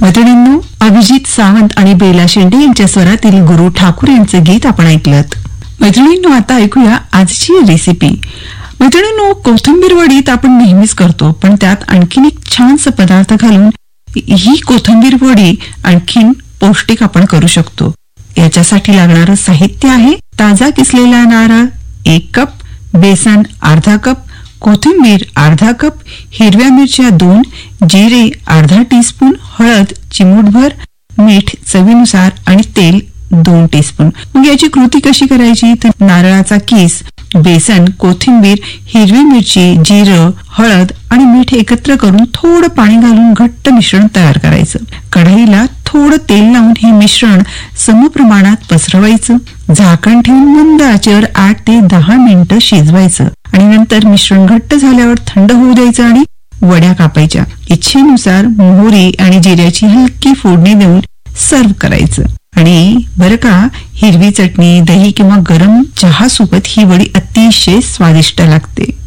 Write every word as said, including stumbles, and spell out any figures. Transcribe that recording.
मैत्रिणींनो, अभिजित सावंत आणि बेला शेंडे यांच्या स्वरातील गुरु ठाकूर यांचं गीत आपण ऐकलं. मैत्रिणींनो, आता ऐकूया आजची रेसिपी. मैत्रिणींनो, कोथिंबीर वडी आपण नेहमीच करतो, पण त्यात आणखीन एक छानसा पदार्थ घालून ही कोथिंबीर वडी आणखीन पौष्टिक आपण करू शकतो. याच्यासाठी लागणारं साहित्य आहे ताजा किसलेला नारळ एक कप, बेसन अर्धा कप, कोथिंबीर अर्धा कप, हिरव्या मिरच्या दोन, जिरे अर्धा टीस्पून, हळद चिमूटभर, मीठ चवीनुसार आणि तेल दोन टीस्पून. मग याची कृती कशी करायची तर नारळाचा किस, बेसन, कोथिंबीर, हिरवी मिरची, जिरं, हळद आणि मीठ एकत्र करून थोडं पाणी घालून घट्ट मिश्रण तयार करायचं. कढईला थोडं तेल लावून हे मिश्रण समप्रमाणात पसरवायचं. झाकण ठेवून मंद आचेवर आठ ते दहा मिनिटं शिजवायचं आणि नंतर मिश्रण घट्ट झाल्यावर थंड होऊ द्यायचं आणि वड्या कापायच्या. इच्छेनुसार मोहरी आणि जिऱ्याची हलकी फोडणी देऊन सर्व्ह करायचं. आणि बरं का, हिरवी चटणी, दही किंवा गरम चहा सोबत ही वडी अतिशय स्वादिष्ट लागते.